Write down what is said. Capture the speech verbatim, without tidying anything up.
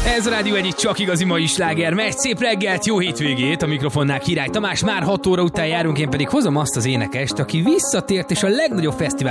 Ez a Rádió egyik csak igazi mai sláger megy. Szép reggelt, jó hétvégét, a mikrofonnál Király Tamás. Már hat óra után járunk, én pedig hozom azt az énekest, aki visszatért és a legnagyobb fesztivál